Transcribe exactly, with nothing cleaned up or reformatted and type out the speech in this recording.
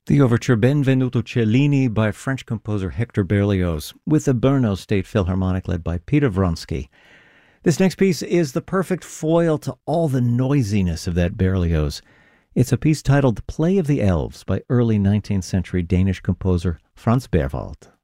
The overture Benvenuto Cellini by French composer Hector Berlioz, with the Brno State Philharmonic led by Peter Vronsky. This next piece is the perfect foil to all the noisiness of that Berlioz. It's a piece titled Play of the Elves by early nineteenth century Danish composer Franz Berwald.